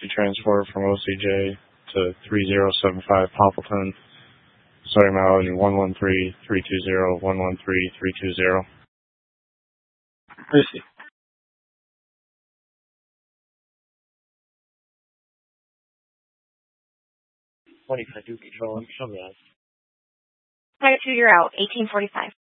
transport from OCJ to 3075 Poppleton, starting mileage 113320, 113320. Lucy. 25 Duke Control, show me that. 2, you're out, 1845.